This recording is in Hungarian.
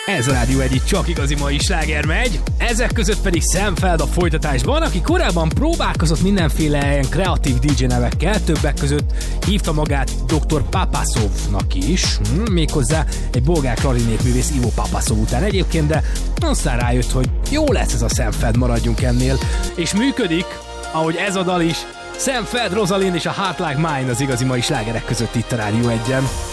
Ez a Rádió Egy, csak igazi mai sláger megy, ezek között pedig Sam Feld a folytatásban, aki korábban próbálkozott mindenféle ilyen kreatív DJ nevekkel, többek között hívta magát Dr. Papasovnak is, méghozzá egy bolgár klarinét-művész Ivo Papasov után egyébként, de aztán rájött, hogy jó lesz ez a Sam Feld, maradjunk ennél, és működik, ahogy ez a dal is. Sam Feld, Rosalind és a Heart Like Mine az igazi mai slágerek között itt a Rádió Egyen.